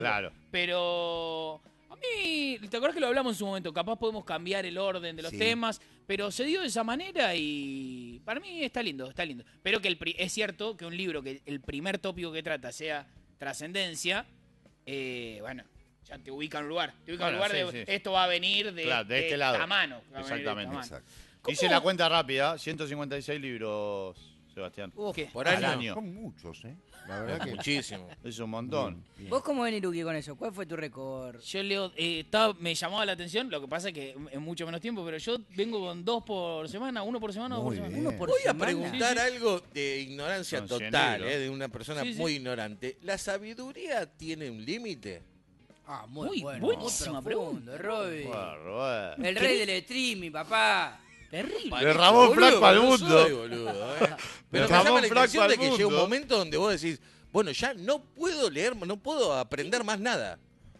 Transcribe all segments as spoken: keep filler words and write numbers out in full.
Claro. Pero a mí, ¿te acuerdas que lo hablamos en su momento? Capaz podemos cambiar el orden de los Sí. temas, pero se dio de esa manera y para mí está lindo, está lindo. Pero que el pri- es cierto que un libro que el primer tópico que trata sea trascendencia, eh, bueno, ya te ubica en un lugar. Te ubica en un Bueno, lugar sí, de sí. esto va a venir de, Claro, de este lado. esta mano. va a venir de esta Exactamente. mano. Exacto. ¿Cómo? Hice la cuenta rápida, ciento cincuenta y seis libros, Sebastián. Uf, ¿Qué? por Al año. año. Son muchos, ¿eh? La verdad que... Muchísimo. Es un montón. Bien. ¿Vos cómo ven, Iruki, con eso? ¿Cuál fue tu récord? Yo leo, eh, estaba- me llamaba la atención, lo que pasa es que en mucho menos tiempo, pero yo vengo con dos por semana, uno por semana, dos por Muy semana. bien. Uno por Voy a semana. preguntar Sí, sí. algo de ignorancia Son cien total, libros. eh, de una persona Sí, sí. muy ignorante. ¿La sabiduría tiene un límite? Ah, muy, Muy bueno. buenísima muy profundo, pregunta. Roby. Bueno, bueno. El rey del streaming, papá. Terrible. De Ramón Boludo, Flaco al no mundo. soy boludo, eh. Pero me Ramón llama la Flaco atención al de que llega un mundo. momento donde vos decís, bueno, ya no puedo leer, no puedo aprender más nada.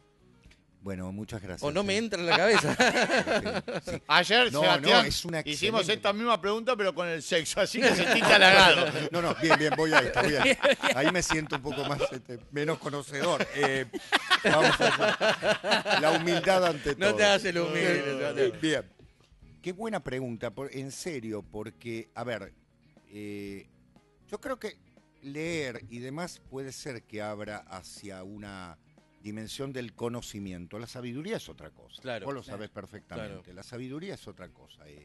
Bueno, muchas gracias. O no me ¿eh? entra en la cabeza. Sí. Ayer, No, Sebastián, no, es una hicimos excelente- esta misma pregunta, pero con el sexo, así que sentiste halagado. No, no, bien, bien, voy a esta, voy a esta. Ahí me siento un poco más, este, menos conocedor. Eh, vamos a la humildad ante todo. No te hagas el humilde, Bien, Sebastián. Bien. Qué buena pregunta, por- en serio, porque, a ver, eh, yo creo que leer y demás puede ser que abra hacia una dimensión del conocimiento. La sabiduría es otra cosa. Claro. Vos lo Claro. sabés perfectamente. Claro. La sabiduría es otra cosa. eh.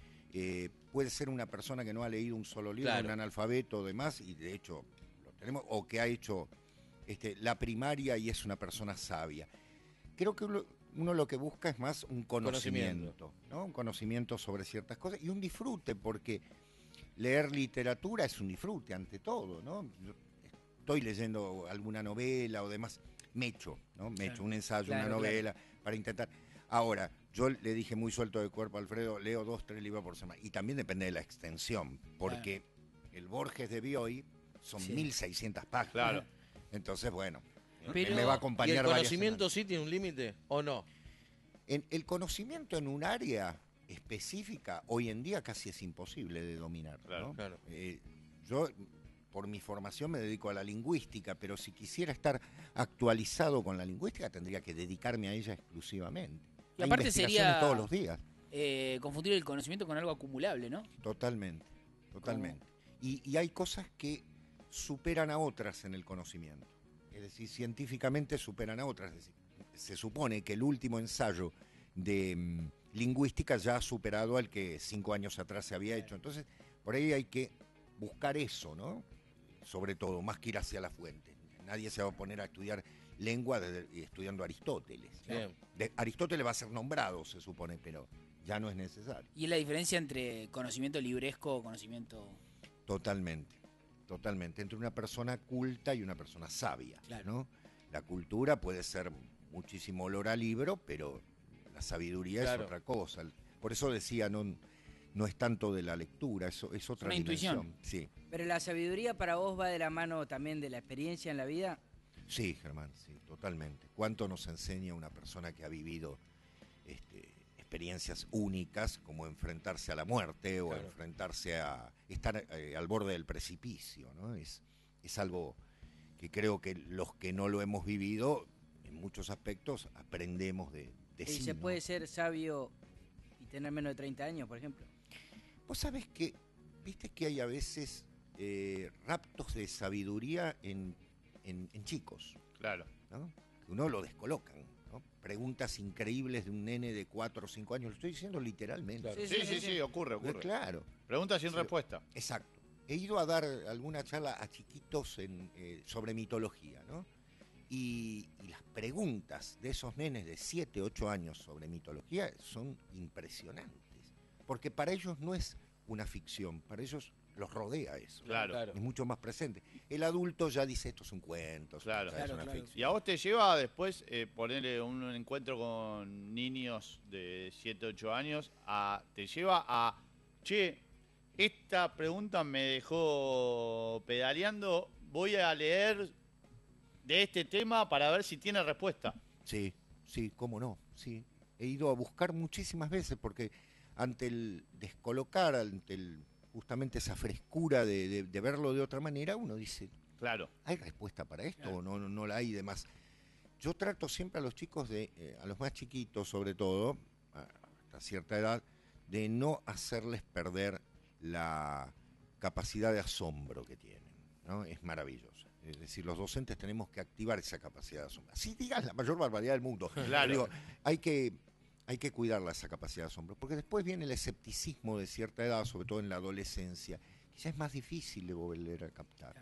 Eh, puede ser una persona que no ha leído un solo libro, Claro. un analfabeto o demás, y de hecho lo tenemos, o que ha hecho este, la primaria y es una persona sabia. Creo que uno, uno lo que busca es más un conocimiento, Conocimiento. ¿no? Un conocimiento sobre ciertas cosas y un disfrute, porque leer literatura es un disfrute ante todo, ¿no? Yo estoy leyendo alguna novela o demás, me echo, ¿no? Me echo un ensayo, Claro, una claro. novela, para intentar. Ahora, yo le dije muy suelto de cuerpo a Alfredo, leo dos, tres libros por semana. Y también depende de la extensión, porque el Borges de Bioy son Sí. mil seiscientas páginas. Claro. Entonces, bueno, Pero- me va a ¿Y acompañar el varias conocimiento semanas. sí tiene un límite o no? En, el conocimiento en un área específica, hoy en día casi es imposible de dominar, Claro, ¿no? claro. Eh, yo, por mi formación, me dedico a la lingüística, pero si quisiera estar actualizado con la lingüística, tendría que dedicarme a ella exclusivamente. Y Hay aparte investigaciones sería- todos los días. Eh, confundir el conocimiento con algo acumulable, ¿no? Totalmente, totalmente. Y, y hay cosas que superan a otras en el conocimiento. Es decir, científicamente superan a otras. Es decir, se supone que el último ensayo de mm, lingüística ya ha superado al que cinco años atrás se había hecho. Entonces, por ahí hay que buscar eso, ¿no? Sobre todo, más que ir hacia la fuente. Nadie se va a poner a estudiar lengua desde- estudiando Aristóteles, ¿no? Bien. De- Aristóteles va a ser nombrado, se supone, pero ya no es necesario. Y es la diferencia entre conocimiento libresco o conocimiento... Totalmente, totalmente. Entre una persona culta y una persona sabia, Claro. ¿no? La cultura puede ser muchísimo olor a libro, pero la sabiduría Claro. es otra cosa. Por eso decía, no, no es tanto de la lectura, es, es otra una dimensión. intuición. Sí, Pero la sabiduría para vos va de la mano también de la experiencia en la vida. sí, Germán, sí, totalmente. ¿Cuánto nos enseña una persona que ha vivido este, experiencias únicas, como enfrentarse a la muerte o Claro. enfrentarse a estar eh, al borde del precipicio, ¿no? Es, es algo que creo que los que no lo hemos vivido, en muchos aspectos, aprendemos de, de Y sí, se ¿no? puede ser sabio y tener menos de treinta años, por ejemplo. Vos sabés que, viste que hay a veces eh, raptos de sabiduría en, en, en chicos, Claro. ¿no? Que uno lo descolocan, ¿no? Preguntas increíbles de un nene de cuatro o cinco años, lo estoy diciendo literalmente. Claro. Sí, Sí, sí, sí, ocurre, ocurre. Claro, Pregunta sin Sí. respuesta. exacto. He ido a dar alguna charla a chiquitos en, eh, sobre mitología, ¿no? Y, y las preguntas de esos nenes de siete, ocho años sobre mitología son impresionantes. Porque para ellos no es una ficción, para ellos los rodea eso. Claro. Es mucho más presente. El adulto ya dice esto es un cuento, Claro. ya es Claro, una claro. ficción. ¿Y a vos te lleva después eh, ponerle un encuentro con niños de siete, ocho años? A, ¿Te lleva a, che, esta pregunta me dejó pedaleando, voy a leer de este tema para ver si tiene respuesta? Sí, sí, cómo no, sí. He ido a buscar muchísimas veces porque ante el descolocar, ante el, justamente esa frescura de, de- de verlo de otra manera, uno dice, Claro. ¿hay respuesta para esto Claro. o no, no, no la hay y demás? Yo trato siempre a los chicos, de, eh, a los más chiquitos sobre todo, hasta cierta edad, de no hacerles perder la capacidad de asombro que tienen, ¿no? Es maravillosa. Es decir, los docentes tenemos que activar esa capacidad de asombro. Así digas la mayor barbaridad del mundo. Claro. Digo, hay que, hay que cuidarla esa capacidad de asombro, porque después viene el escepticismo de cierta edad, sobre todo en la adolescencia, que ya es más difícil de volver a captar.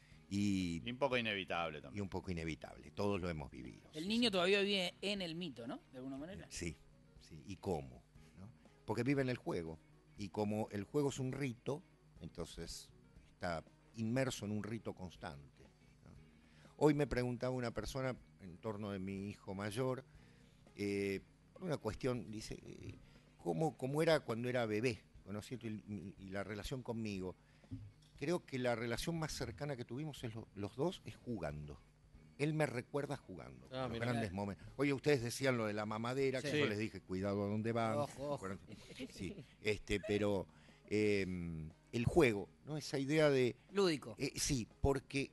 Y, Y un poco inevitable y también. un poco inevitable, todos lo hemos vivido. El sí, niño sí. todavía vive en el mito, ¿no? De alguna manera. Sí, sí. ¿Y cómo? ¿No? Porque vive en el juego. Y como el juego es un rito, entonces está inmerso en un rito constante, ¿no? Hoy me preguntaba una persona en torno de mi hijo mayor, eh, una cuestión, dice, eh, ¿cómo, cómo era cuando era bebé? ¿No es cierto? Y, y- y la relación conmigo. Creo que la relación más cercana que tuvimos es lo- los dos es jugando. Él me recuerda jugando, Ah, los mira. grandes momentos. Oye, ustedes decían lo de la mamadera, que Sí. yo les dije, cuidado a dónde van. Ojo, ojo. Sí, este, pero eh, el juego, ¿no? Esa idea de... Lúdico. eh, sí, porque,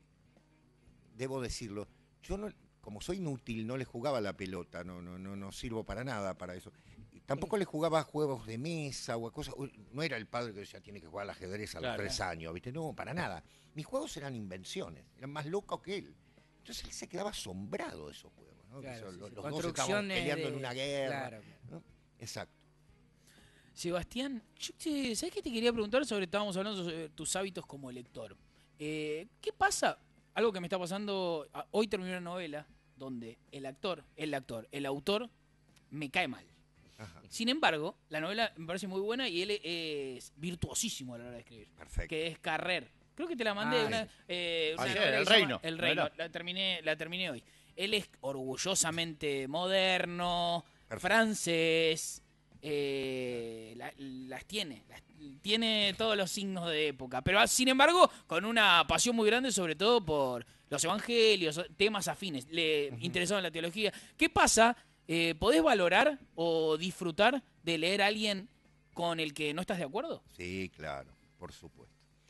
debo decirlo, yo no, como soy inútil, no le jugaba a la pelota, no, no, no, no sirvo para nada para eso. Y tampoco le jugaba a juegos de mesa o a cosas. No era el padre que decía tiene que jugar al ajedrez a Claro. los tres años, ¿viste? No, para nada. Mis juegos eran invenciones, eran más locos que él. Entonces él se quedaba asombrado de esos juegos, ¿no? Que Claro, eso, sí, los sí. los dos estábamos Construcciones peleando en de- una guerra. claro, claro. ¿no? Exacto. Sebastián, yo te- ¿sabes qué te quería preguntar sobre, estábamos hablando sobre tus hábitos como lector? Eh, ¿Qué pasa? Algo que me está pasando, a- hoy terminé una novela donde el actor, el actor, el autor me cae mal. Ajá. Sin embargo, la novela me parece muy buena y él es virtuosísimo a la hora de escribir, Perfecto. que es Carrer. Creo que te la mandé. Ah, una, sí. eh, una Ah, sí, novela que El se llama Reino, El ¿no Reino. era? La terminé, la terminé hoy. Él es orgullosamente moderno, Perfecto. francés, eh, la- las tiene, las- tiene todos los signos de época, pero ah, sin embargo con una pasión muy grande sobre todo por los evangelios, temas afines, le interesaba la teología. ¿Qué pasa? Eh, ¿Podés valorar o disfrutar de leer a alguien con el que no estás de acuerdo? Sí, claro, por supuesto.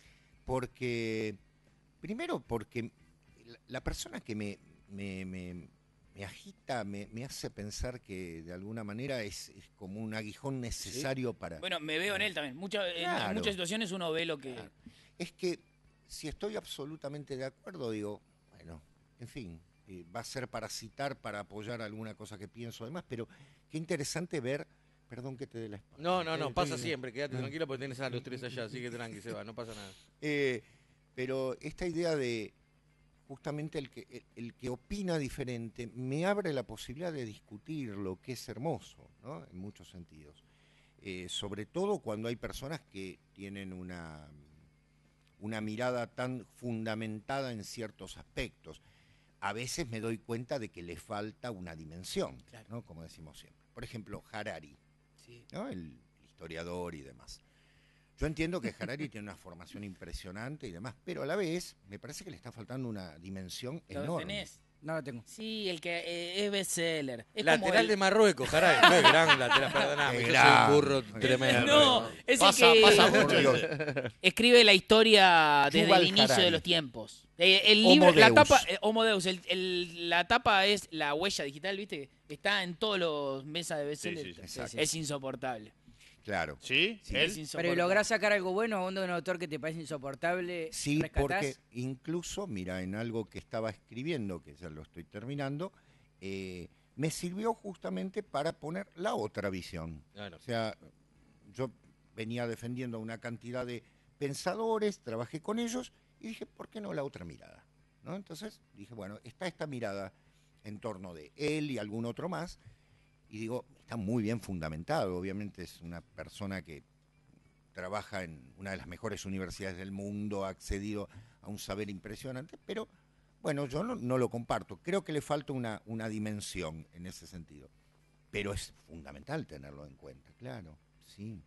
Porque, primero porque la- la persona que me, me, me- me agita, me, me hace pensar que de alguna manera es, es como un aguijón necesario para... Bueno, me veo en él también. Mucha- en- en, Claro. muchas situaciones uno ve lo que... Claro. Es que si estoy absolutamente de acuerdo, digo, bueno, en fin, eh, va a ser para citar, para apoyar alguna cosa que pienso además, pero qué interesante ver, perdón que te dé la espalda. No, no, no, Eh, pasa estoy- siempre, quédate Ah. tranquilo porque tienes a los tres allá, así que tranqui, se va, no pasa nada. Eh, pero esta idea de justamente el que, el, el que opina diferente me abre la posibilidad de discutir lo que es hermoso, ¿no? En muchos sentidos. Eh, sobre todo cuando hay personas que tienen una, una mirada tan fundamentada en ciertos aspectos. A veces me doy cuenta de que le falta una dimensión, Claro. ¿no? Como decimos siempre. Por ejemplo, Harari, Sí. ¿no? El historiador y demás. Yo entiendo que Harari tiene una formación impresionante y demás, pero a la vez me parece que le está faltando una dimensión ¿Lo enorme. tenés? No lo tengo. Sí, el que eh, es bestseller. Es como Lateral el- de Marruecos, caray. Qué gran lateral, perdóname, Qué yo soy gran. un burro Es- tremendo. No, es Pasa- el que pasa Por mucho. Dios. escribe la historia desde Yuval el inicio Harari. de los tiempos. Eh, el Homo libro, la Deus. tapa, eh, Homo Deus, el- el- la tapa es la huella digital, ¿viste? Está en todos los mesas de bestseller. Sí, sí, sí. Exacto. Es insoportable. Claro. ¿Sí? Sí, ¿Él? Es Pero ¿y insoportable. lográs sacar algo bueno a un de un autor que te parece insoportable? Sí, ¿rescatás? porque incluso, mira, en algo que estaba escribiendo, que ya lo estoy terminando, eh, me sirvió justamente para poner la otra visión. Claro. O sea, yo venía defendiendo a una cantidad de pensadores, trabajé con ellos y dije, ¿por qué no la otra mirada? ¿No? Entonces dije, bueno, está esta mirada en torno de él y algún otro más, y digo, está muy bien fundamentado, obviamente es una persona que trabaja en una de las mejores universidades del mundo, ha accedido a un saber impresionante, pero bueno, yo no, no lo comparto, creo que le falta una, una dimensión en ese sentido, pero es fundamental tenerlo en cuenta, claro, sí.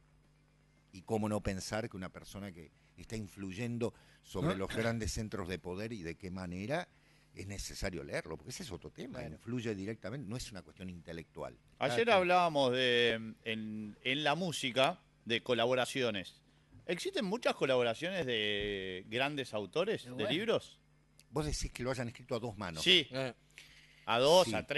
Y cómo no pensar que una persona que está influyendo sobre los grandes centros de poder y de qué manera es necesario leerlo, porque ese es otro tema, Claro. influye directamente, no es una cuestión intelectual. Ayer Cada- hablábamos de en, en la música de colaboraciones. ¿Existen muchas colaboraciones de grandes autores Qué de bueno. libros? Vos decís que lo hayan escrito a dos manos. Sí. Eh, a dos, Sí. a tres.